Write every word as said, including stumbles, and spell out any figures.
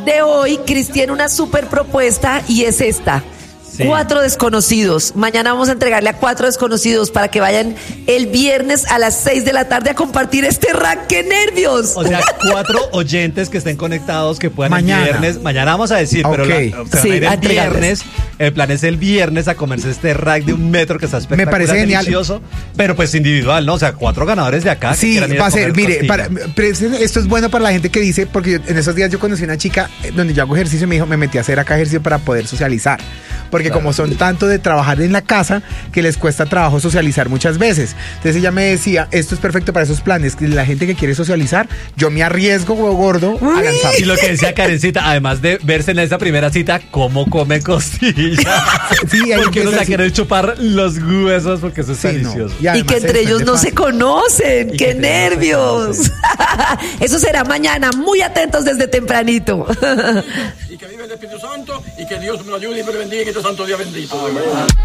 de hoy, Cris tiene una super propuesta y es esta. Sí. Cuatro desconocidos. Mañana vamos a entregarle a cuatro desconocidos para que vayan el viernes a las seis de la tarde a compartir este rack. ¡Qué nervios! O sea, cuatro oyentes que estén conectados que puedan mañana. el viernes. Mañana vamos a decir, okay. pero la, o sea, sí, el viernes. El plan es el viernes a comerse este rack de un metro que está espectacular. Me parece genial. Delicioso, pero pues individual, ¿no? O sea, cuatro ganadores de acá. Sí, que va a ser, mire, para, esto es bueno para la gente que dice, porque yo, en esos días yo conocí una chica donde yo hago ejercicio y me dijo, me metí a hacer acá ejercicio para poder socializar. Porque claro, como son tanto de trabajar en la casa que les cuesta trabajo socializar muchas veces. Entonces ella me decía, esto es perfecto para esos planes, que la gente que quiere socializar, yo me arriesgo, gordo, a lanzar. Y lo que decía Karencita, además de verse en esa primera cita, cómo come costillas. Sí, porque uno se va a querer chupar los huesos porque eso es sí, delicioso. No. Y, y que entre ellos no se conocen. ¡Qué nervios! No se eso será mañana. Muy atentos desde tempranito. Y que vive el Espíritu Santo y que Dios me lo ayude y me lo bendiga y que este santo día bendito.